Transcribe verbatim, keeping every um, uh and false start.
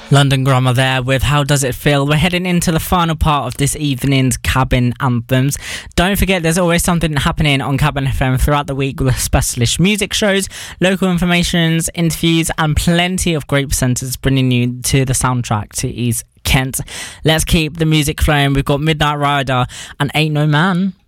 London Grammar there with How Does It Feel. We're heading into the final part of this evening's Cabin Anthems. Don't forget, there's always something happening on Cabin F M throughout the week with specialist music shows, local informations, interviews, and plenty of great presenters bringing you to the soundtrack to East Kent. Let's keep the music flowing. We've got Midnight Rider and Ain't No Man.